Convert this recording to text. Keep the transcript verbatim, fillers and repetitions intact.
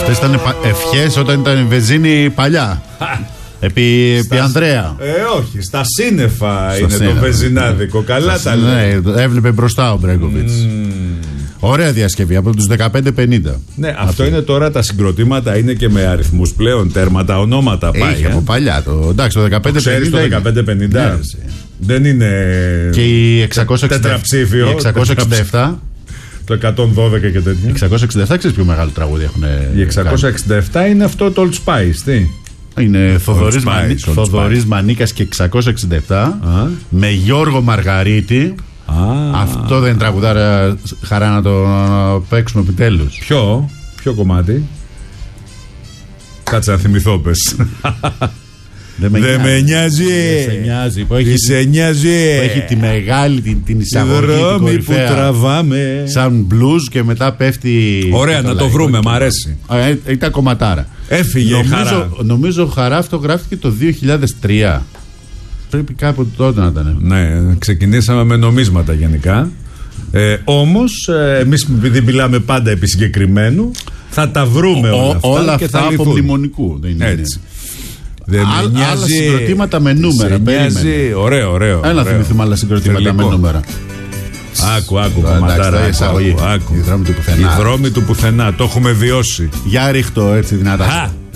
Αυτές ήταν ευχές όταν ήταν η βενζίνη παλιά. Επί, στα... επί Ανδρέα. Ε, όχι, στα σύννεφα στα είναι σύννεφα. Το βενζινάδικο. Καλά τα λέει. Ναι, έβλεπε μπροστά ο Μπρέγκοβιτς. Mm. Ωραία διασκευή από τους δεκαπέντε πενήντα. Ναι, αυτό, αυτό είναι τώρα τα συγκροτήματα, είναι και με αριθμούς πλέον, τέρματα, ονόματα. Έχει πάει, από ε. παλιά το. Εντάξει, το δεκαπέντε πενήντα. Ξέρεις το δεκαπέντε πενήντα. Ναι, δεν είναι. Και η εξακόσια εξήντα επτά. Τετραψήφιο. Η εξακόσια εξήντα επτά. Το εκατόν δώδεκα και τέτοια. Η εξακόσια εξήντα επτά, ξέρεις ποιο μεγάλο τραγούδι έχουν. Η εξακόσια εξήντα επτά είναι αυτό το Old Spice, τι. Είναι Θοδωρής, Μανί... Θοδωρής Μανίκας και εξακόσια εξήντα επτά. Α. Με Γιώργο Μαργαρίτη. Α. Αυτό δεν είναι τραγουδάρα, χαρά να το παίξουμε επιτέλους. Ποιο, ποιο κομμάτι? Κάτσε να θυμηθώ πες. Δεν με, δε με νοιάζει. Δεν σε νοιάζει. Που έχει, σε νοιάζει. Που έχει τη μεγάλη την, την εισαγωγή, την κορυφαία, που τραβάμε. Σαν blues και μετά πέφτει. Ωραία, να το βρούμε, μ' αρέσει. Ε, ήταν κομματάρα. Έφυγε νομίζω, χαρά. Νομίζω χαρά αυτό γράφτηκε το δύο χιλιάδες τρία. Πρέπει κάποτε τότε να ήταν. Ναι, ξεκινήσαμε με νομίσματα γενικά. Ε, όμως, ε, εμείς επειδή μιλάμε πάντα επί συγκεκριμένου, θα τα βρούμε όλα αυτά. Όλα και αυτά θα από μνημονικού. Δεν είναι. Έτσι. Δεν Άλλ, νοιάζει, άλλα συγκροτήματα με νούμερα. Νοιάζει, ωραίο, ωραίο. Έλα να θυμηθούμε άλλα συγκροτήματα Θελικό. με νούμερα. Άκου, άκου, κομματάρα. Οι δρόμοι του πουθενά. Οι δρόμοι του πουθενά. Το έχουμε βιώσει. Για ρίχτω έτσι δυνατά.